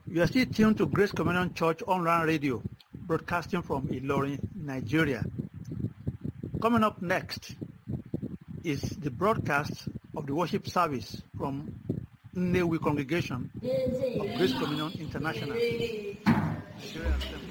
You are still tuned to Grace Communion Church Online Radio, broadcasting from Ilorin, Nigeria. Coming up next is the broadcast of the worship service from Nnewi Congregation of Grace Communion International.